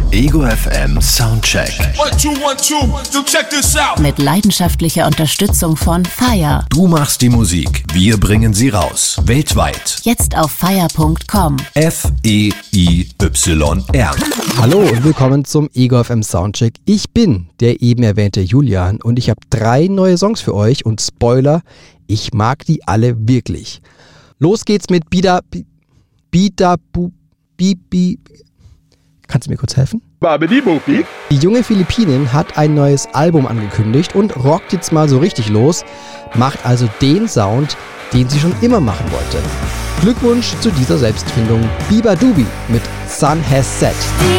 Ego FM Soundcheck. 1, 2, 1, 2, check this out. Mit leidenschaftlicher Unterstützung von FIRE. Du machst die Musik, wir bringen sie raus. Weltweit. Jetzt auf FIRE.com. FEIYR. Hallo und willkommen zum Ego FM Soundcheck. Ich bin der eben erwähnte Julian und ich habe 3 neue Songs für euch und Spoiler, ich mag die alle wirklich. Los geht's mit Bida. Kannst du mir kurz helfen? Die junge Philippinin hat ein neues Album angekündigt und rockt jetzt mal so richtig los, macht also den Sound, den sie schon immer machen wollte. Glückwunsch zu dieser Selbstfindung. Biba Dubi mit Sun Has Set.